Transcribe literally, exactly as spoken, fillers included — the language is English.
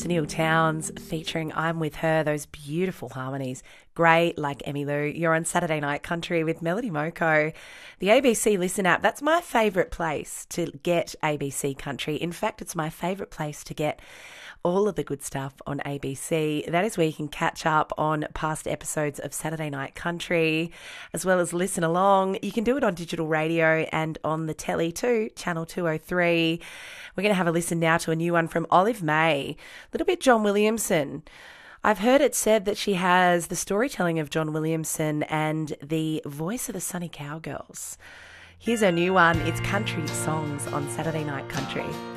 Tenille Townes featuring I'm With Her, those beautiful harmonies. Great, like Emmylou. You're on Saturday Night Country with Melody Moko. The A B C Listen app, that's my favourite place to get A B C Country. In fact, it's my favourite place to get all of the good stuff on A B C. That is where you can catch up on past episodes of Saturday Night Country, as well as listen along. You can do it on digital radio and on the telly too, Channel two oh three. We're going to have a listen now to a new one from Olive May, a little bit John Williamson. I've heard it said that she has the storytelling of John Williamson and the voice of the Sunny Cowgirls. Here's her new one. It's Country Songs on Saturday Night Country.